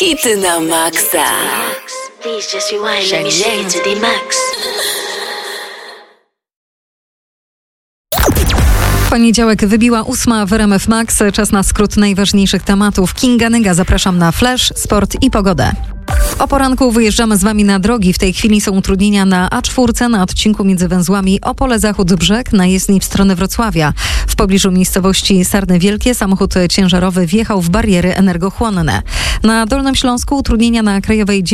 Hity na maksa. Please just rewind, let me shake it to the max. Poniedziałek wybiła 8 w RMF Max. Czas na skrót najważniejszych tematów. Kinga Nyga, zapraszam na Flash, sport i pogodę. O poranku wyjeżdżamy z wami na drogi. W tej chwili są utrudnienia na A4 na odcinku między węzłami Opole Zachód-Brzeg na jezdni w stronę Wrocławia. W pobliżu miejscowości Sarny Wielkie samochód ciężarowy wjechał w bariery energochłonne. Na Dolnym Śląsku utrudnienia na Krajowej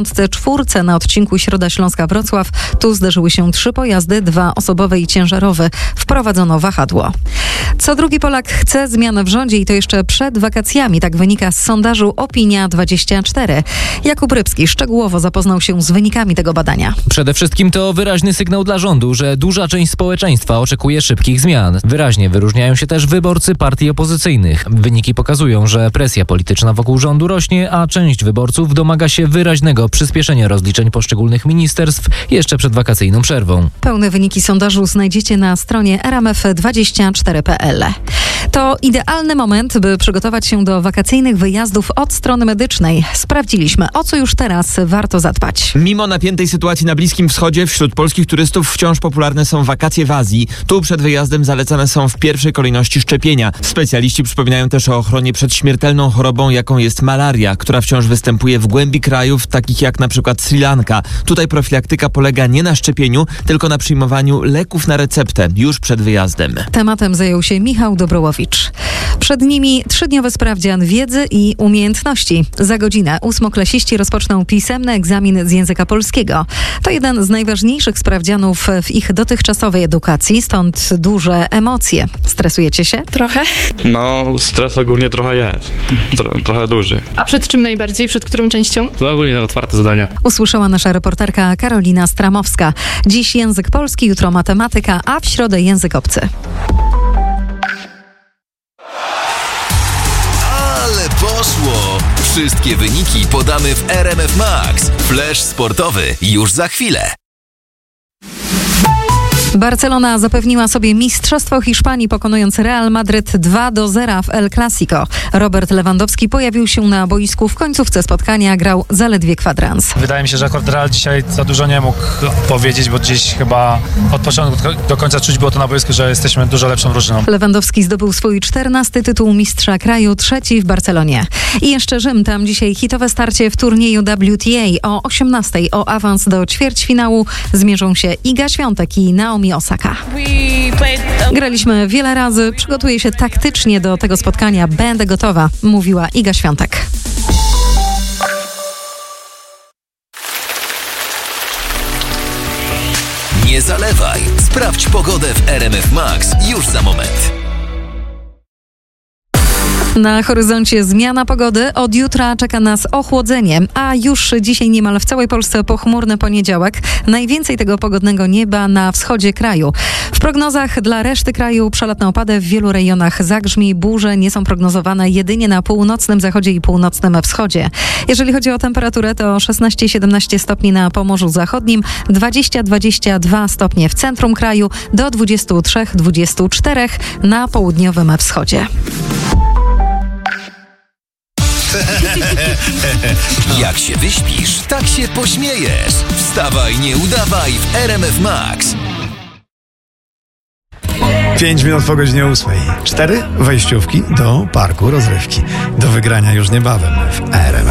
94 na odcinku Środa Śląska-Wrocław. Tu zdarzyły się 3 pojazdy, 2 osobowe i ciężarowy. Wprowadzono wahadło. Co drugi Polak chce zmian w rządzie i to jeszcze przed wakacjami. Tak wynika z sondażu Opinia24. Jakub Rybski szczegółowo zapoznał się z wynikami tego badania. Przede wszystkim to wyraźny sygnał dla rządu, że duża część społeczeństwa oczekuje szybkich zmian. Wyraźnie wyróżniają się też wyborcy partii opozycyjnych. Wyniki pokazują, że presja polityczna wokół rządu rośnie, a część wyborców domaga się wyraźnego przyspieszenia rozliczeń poszczególnych ministerstw jeszcze przed wakacyjną przerwą. Pełne wyniki sondażu znajdziecie na stronie rmf24.pl. To idealny moment, by przygotować się do wakacyjnych wyjazdów od strony medycznej. Sprawdziliśmy, o co już teraz warto zadbać. Mimo napiętej sytuacji na Bliskim Wschodzie, wśród polskich turystów wciąż popularne są wakacje w Azji. Tu przed wyjazdem zalecane są w pierwszej kolejności szczepienia. Specjaliści przypominają też o ochronie przed śmiertelną chorobą, jaką jest malaria, która wciąż występuje w głębi krajów, takich jak na przykład Sri Lanka. Tutaj profilaktyka polega nie na szczepieniu, tylko na przyjmowaniu leków na receptę już przed wyjazdem. Tematem zajął się Michał Dobrołowicz. Przed nimi 3-dniowy sprawdzian wiedzy i umiejętności. Za godzinę 8-klasiści rozpoczną pisemny egzamin z języka polskiego. To jeden z najważniejszych sprawdzianów w ich dotychczasowej edukacji, stąd duże emocje. Stresujecie się? Trochę. No, stres ogólnie trochę jest. Trochę duży. A przed czym najbardziej? Przed którą częścią? To ogólnie otwarte zadania. Usłyszała nasza reporterka Karolina Stramowska. Dziś język polski, jutro matematyka, a w środę język obcy. Ale poszło! Wszystkie wyniki podamy w RMF Max. Flash sportowy już za chwilę. Barcelona zapewniła sobie mistrzostwo Hiszpanii, pokonując Real Madryt 2-0 w El Clasico. Robert Lewandowski pojawił się na boisku w końcówce spotkania, grał zaledwie kwadrans. Wydaje mi się, że akurat Real dzisiaj za dużo nie mógł powiedzieć, bo gdzieś chyba od początku do końca czuć było to na boisku, że jesteśmy dużo lepszą drużyną. Lewandowski zdobył swój 14. tytuł mistrza kraju, 3. w Barcelonie. I jeszcze Rzym, tam dzisiaj hitowe starcie w turnieju WTA. O 18 o awans do ćwierćfinału zmierzą się Iga Świątek i Naomi Osaka. Graliśmy wiele razy, przygotuję się taktycznie do tego spotkania, będę gotowa, mówiła Iga Świątek. Nie zalewaj. Sprawdź pogodę w RMF Max już za moment. Na horyzoncie zmiana pogody. Od jutra czeka nas ochłodzenie, a już dzisiaj niemal w całej Polsce pochmurny poniedziałek. Najwięcej tego pogodnego nieba na wschodzie kraju. W prognozach dla reszty kraju przelotne opady, w wielu rejonach zagrzmi, burze nie są prognozowane jedynie na północnym zachodzie i północnym wschodzie. Jeżeli chodzi o temperaturę, to 16-17 stopni na Pomorzu Zachodnim, 20-22 stopnie w centrum kraju, do 23-24 na południowym wschodzie. Jak się wyśpisz, tak się pośmiejesz. Wstawaj, nie udawaj w RMF Max. 5 minut po godzinie 8. 4 wejściówki do parku rozrywki. Do wygrania już niebawem w RMF.